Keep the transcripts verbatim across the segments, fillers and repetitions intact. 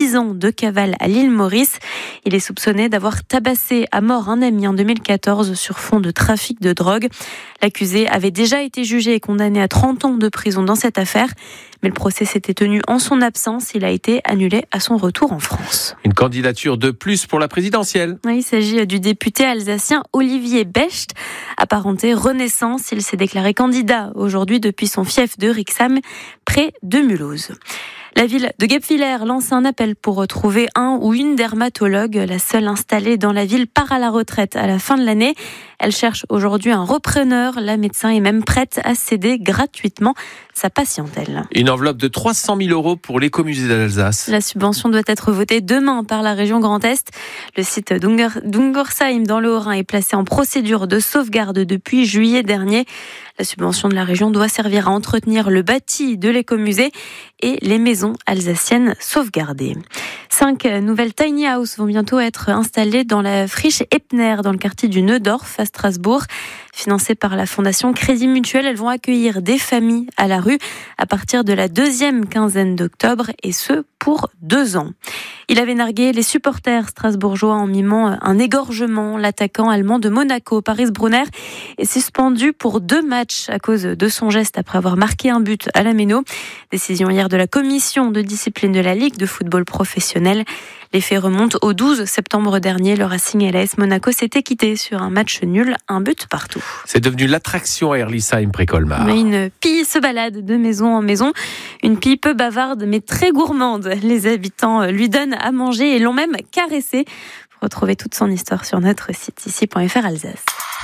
six ans de cavale à l'île Maurice. Il est soupçonné d'avoir tabassé à mort un ami en deux mille quatorze sur fond de trafic de drogue. L'accusé avait déjà été jugé et condamné à trente ans de prison dans cette affaire. Mais le procès s'était tenu en son absence. Il a été annulé à son retour en France. Une candidature de plus pour la présidentielle. Oui, il s'agit du député alsacien Olivier Becht, apparenté Renaissance. Il s'est déclaré candidat aujourd'hui depuis son fief de Rixheim, près de Mulhouse. La ville de Guebwiller lance un appel pour retrouver un ou une dermatologue. La seule installée dans la ville part à la retraite à la fin de l'année. Elle cherche aujourd'hui un repreneur. La médecin est même prête à céder gratuitement sa patientèle. Une enveloppe de trois cent mille euros pour l'écomusée d'Alsace. La subvention doit être votée demain par la région Grand Est. Le site d'Unger, d'Ungersheim dans le Haut-Rhin est placé en procédure de sauvegarde depuis juillet dernier. La subvention de la région doit servir à entretenir le bâti de l'écomusée et les maisons alsaciennes sauvegardées. Cinq nouvelles tiny houses vont bientôt être installées dans la friche Epner, dans le quartier du Neudorf à Strasbourg. Financées par la fondation Crédit Mutuel, elles vont accueillir des familles à la rue à partir de la deuxième quinzaine d'octobre, et ce pour deux ans. Il avait nargué les supporters strasbourgeois en mimant un égorgement. L'attaquant allemand de Monaco, Paris Brunner, est suspendu pour deux matchs à cause de son geste après avoir marqué un but à la Méno. Décision hier de la commission de discipline de la Ligue de football professionnel. Les faits remontent au douze septembre dernier. Le Racing et l'A S Monaco s'étaient quittés sur un match nul, un but partout. C'est devenu l'attraction à Herlisheim près Colmar. Mais une pie se balade de maison en maison. Une pie peu bavarde mais très gourmande. Les habitants lui donnent à manger et l'ont même caressé. Vous retrouvez toute son histoire sur notre site ici point f r Alsace.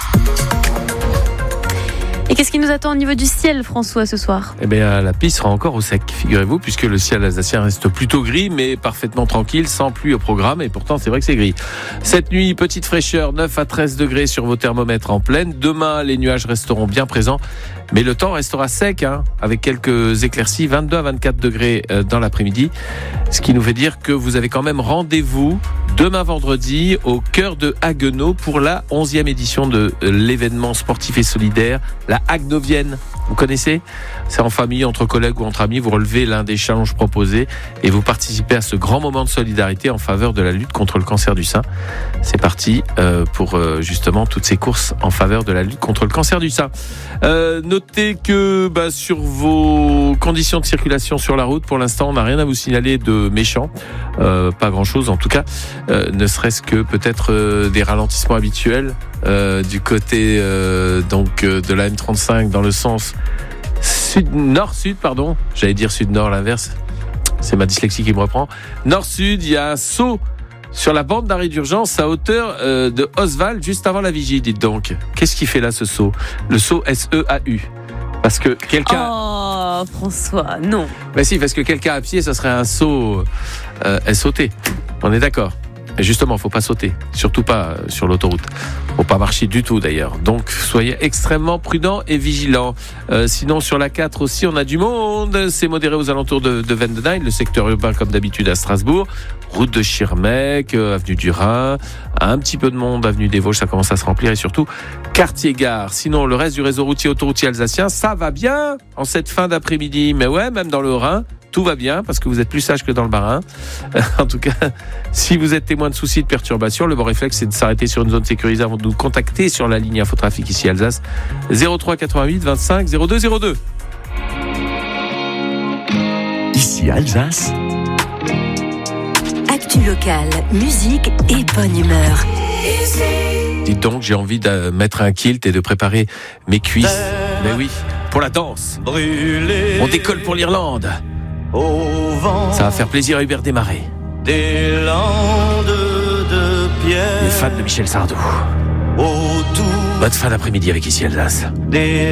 Et qu'est-ce qui nous attend au niveau du ciel, François, ce soir ? Eh bien, la piste sera encore au sec, figurez-vous, puisque le ciel alsacien reste plutôt gris, mais parfaitement tranquille, sans pluie au programme, et pourtant, c'est vrai que c'est gris. Cette nuit, petite fraîcheur, neuf à treize degrés sur vos thermomètres en pleine. Demain, les nuages resteront bien présents, mais le temps restera sec, hein, avec quelques éclaircies, vingt-deux à vingt-quatre degrés dans l'après-midi, ce qui nous fait dire que vous avez quand même rendez-vous demain vendredi au cœur de Haguenau pour la onzième édition de l'événement sportif et solidaire, la Hagenovienne. Vous connaissez ? C'est en famille, entre collègues ou entre amis, vous relevez l'un des challenges proposés et vous participez à ce grand moment de solidarité en faveur de la lutte contre le cancer du sein. C'est parti euh, pour euh, justement toutes ces courses en faveur de la lutte contre le cancer du sein. Euh, notez que bah, sur vos conditions de circulation sur la route, pour l'instant, on n'a rien à vous signaler de méchant. Euh, pas grand-chose en tout cas, euh, ne serait-ce que peut-être euh, des ralentissements habituels euh, du côté euh, donc euh, de la M trente-cinq dans le sens sud nord-sud, pardon, j'allais dire sud-nord, l'inverse, c'est ma dyslexie qui me reprend. Nord-sud, il y a un saut sur la bande d'arrêt d'urgence à hauteur euh, de Oswald, juste avant la vigie, dites donc. Qu'est-ce qu'il fait là, ce saut ? Le saut S E A U. Parce que quelqu'un... Oh, François, non. Ben si, parce que quelqu'un à pied, ça serait un saut euh, S O T. On est d'accord. Et justement, faut pas sauter, surtout pas sur l'autoroute. Faut pas marcher du tout d'ailleurs. Donc soyez extrêmement prudents et vigilants. Euh, sinon sur la quatre aussi, on a du monde. C'est modéré aux alentours de, de Vendenheim, le secteur urbain comme d'habitude à Strasbourg. Route de Schirmeck, euh, avenue du Rhin, un petit peu de monde, avenue des Vosges, ça commence à se remplir, et surtout quartier-gare. Sinon le reste du réseau routier autoroutier alsacien, ça va bien en cette fin d'après-midi. Mais ouais, même dans le Rhin, tout va bien parce que vous êtes plus sage que dans le Bas-Rhin. En tout cas, si vous êtes témoin de soucis, de perturbations, le bon réflexe, c'est de s'arrêter sur une zone sécurisée avant de nous contacter sur la ligne Infotrafic ici Alsace, zéro trois quatre-vingt-huit vingt-cinq zéro deux zéro deux. Ici Alsace. Actu locale, musique et bonne humeur. Dites donc, j'ai envie de mettre un kilt et de préparer mes cuisses. Mais oui, pour la danse. On décolle pour l'Irlande. Ça va faire plaisir à Hubert Desmarais. Des landes de pierre. Les fans de Michel Sardou. Bonne fin d'après-midi avec Ici Alsace. Des